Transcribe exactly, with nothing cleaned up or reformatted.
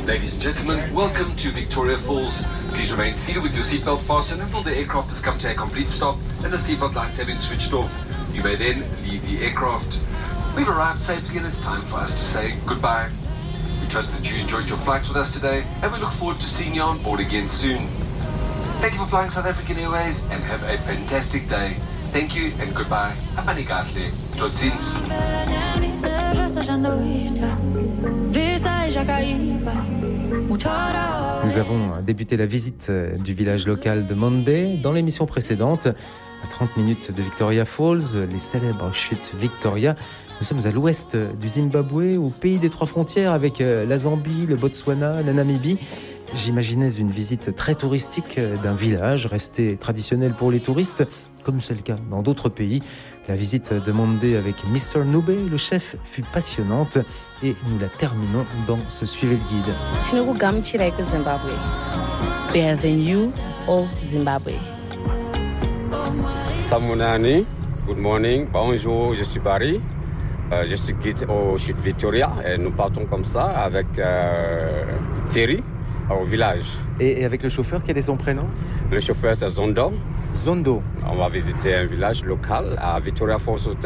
Ladies and gentlemen, welcome to Victoria Falls. Please remain seated with your seatbelt fastened until the aircraft has come to a complete stop and the seatbelt lights have been switched off. You may then leave the aircraft. We've arrived safely and it's time for us to say goodbye. We trust that you enjoyed your flight with us today and we look forward to seeing you on board again soon. Thank you for flying South African Airways and have a fantastic day. Thank you and goodbye. Apanigatle. Tot ziens. Nous avons débuté la visite du village local de Mande dans l'émission précédente. À trente minutes de Victoria Falls, les célèbres chutes Victoria. Nous sommes à l'ouest du Zimbabwe, au pays des trois frontières avec la Zambie, le Botswana, la Namibie. J'imaginais une visite très touristique d'un village resté traditionnel pour les touristes, comme c'est le cas dans d'autres pays. La visite de Mande avec mister Nube, le chef, fut passionnante et nous la terminons dans ce Suivez le guide. Zimbabwe. Bienvenue au Zimbabwe. Samunani, good morning, bonjour, je suis Barry. Euh, je suis guide au Chute Victoria et nous partons comme ça avec euh, Thierry au village. Et avec le chauffeur, quel est son prénom ? Le chauffeur c'est Zondo. Zondo. On va visiter un village local à Victoria Falls.